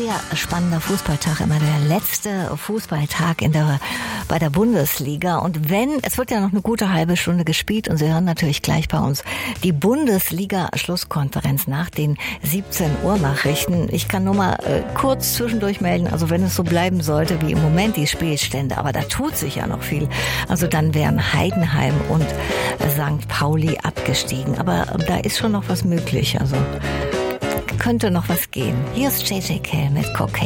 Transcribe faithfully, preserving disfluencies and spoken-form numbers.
sehr spannender Fußballtag, immer der letzte Fußballtag in der, bei der Bundesliga. Und wenn, es wird ja noch eine gute halbe Stunde gespielt und Sie hören natürlich gleich bei uns die Bundesliga-Schlusskonferenz nach den siebzehn Uhr Nachrichten. Ich kann nur mal äh, kurz zwischendurch melden, also wenn es so bleiben sollte wie im Moment die Spielstände, aber da tut sich ja noch viel. Also dann wären Heidenheim und äh, Sankt Pauli abgestiegen. Aber äh, da ist schon noch was möglich, also könnte noch was gehen. Hier ist J J K mit Cocaine.